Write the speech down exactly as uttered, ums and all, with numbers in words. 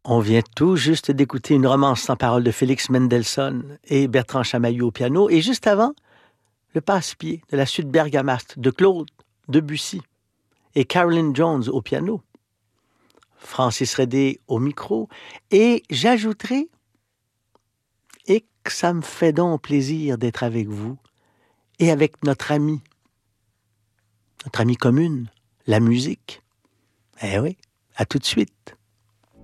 On vient tout juste d'écouter une romance sans parole de Félix Mendelssohn et Bertrand Chamaillou au piano. Et juste avant, le passe-pied de la suite bergamasque de Claude Debussy et Caroline Jones au piano. Francis Redé au micro. Et j'ajouterai, et que ça me fait donc plaisir d'être avec vous et avec notre ami, notre amie commune, la musique. Eh oui, à tout de suite.